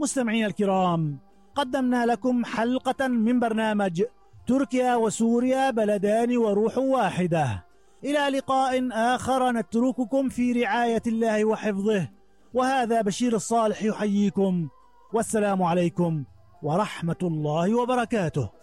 مستمعين الكرام، قدمنا لكم حلقة من برنامج تركيا وسوريا بلدان وروح واحدة. إلى لقاء آخر نترككم في رعاية الله وحفظه، وهذا بشير الصالح يحييكم، والسلام عليكم ورحمة الله وبركاته.